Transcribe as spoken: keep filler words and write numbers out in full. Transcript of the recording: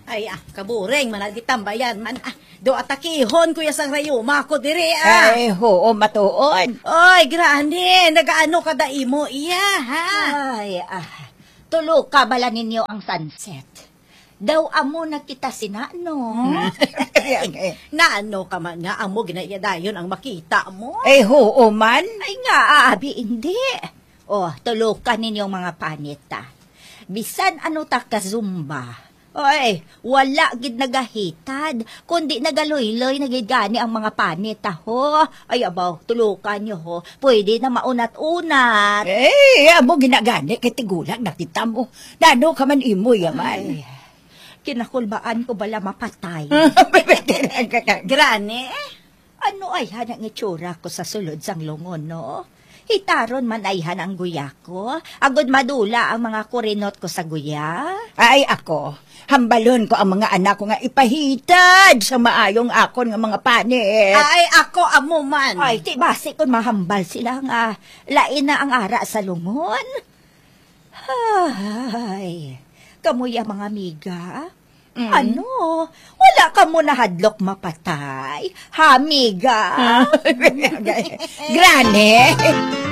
Ay, ah, kabureng, manaditambayan man. Ah, do atakihon kuya sa rayuma ko diri, ah. Ay, oo, matuod. Oy, grande, nagaano ka da imo, iya, ha? Ay, ah, tulo ka bala ninyo ang sunset. Daw amo na kita sinano. Naano ka man nga, amo ginayadayon ang makita mo. Ay, oo man. Ay nga, abi, hindi. Oh, tulo ka ninyong mga panita. Bisan ano ta ka zumba. Oy, wala gid nagahitad, kundi nagaloy-loy nagigani ang mga panita ho. Ay abaw, tulukan nyo ho. Pwede na maunat-unat. Eh, amo ginagani kay tigulang nakita mo. Dano ka man imo yaman. Ay, kinakulbaan ko bala mapatay. Grane, Ano ay hanang itsura ko sa sulod sang lungon, no? Hitaron man ay hanang guya ko. Agod madula ang mga kurinot ko sa guya. Ay ako, hambalon ko ang mga anak ko nga ipahitad sa maayong akon nga mga panit. ay ako amo man. Ay, ti basi kung mahambal sila nga. Lain na ang ara sa lungon. Ay, kamuya mga amiga. Mm. Ano? Wala ka mo nahadlok mapatay? Ha, amiga? Grane.